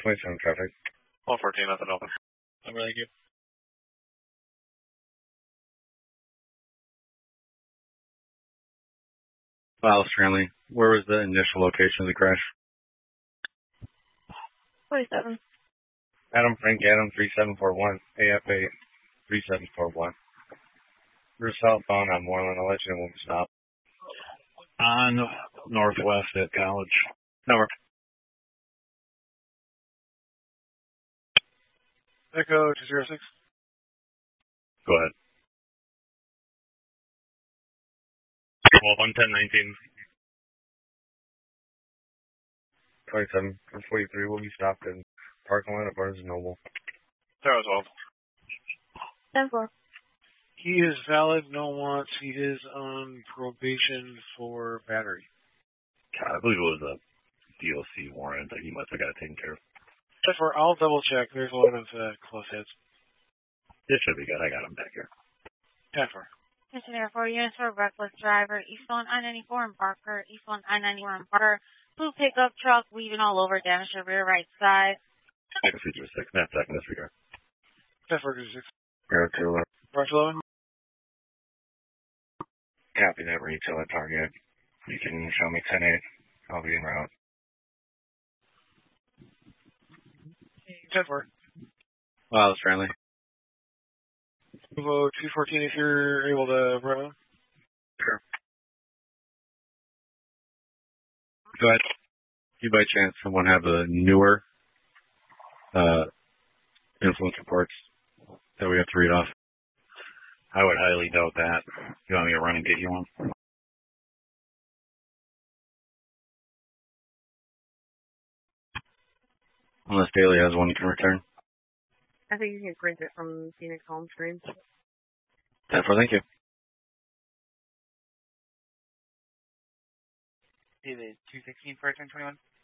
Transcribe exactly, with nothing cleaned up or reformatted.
twenty-seven traffic. one fourteen, nothing open. I'm really good. Miles Franley, where was the initial location of the crash? twenty-seven. Adam Frank Adam three seven four one, A F A three seven four one. We're southbound on Moreland. I'll let you know when we stop. On northwest at College. Number. Echo two zero six. Go ahead. Well, one ten nineteen. twenty-seven forty-three will be stopped in parking lot at Barnes and Noble. There was twelve. ten four. He is valid, no wants. He is on probation for battery. God, I believe it was a D O C warrant that he must have got taken care of. ten four, I'll double check. There's a lot of uh, close hits. This should be good. I got him back here. ten four. Mission Air four units for reckless driver, eastbound I ninety-four in Parker, eastbound I ninety-one in Parker. Blue pickup truck weaving all over, damage to rear right side. I can see through six. Snap back in this regard. ten four two six. Aero two eleven. Rush eleven. Copy that retail at Target. You can show me ten eight. I'll be en route. ten four. Miles Franley. Bravo two fourteen if you're able to run. Sure. Go ahead. Do you by chance someone have a newer uh, influence reports that we have to read off? I would highly doubt that. You want me to run and get you one? Unless Daly has one you can return. I think you can print it from Phoenix home screen. ten four, thank you. David, two sixteen for return twenty-one.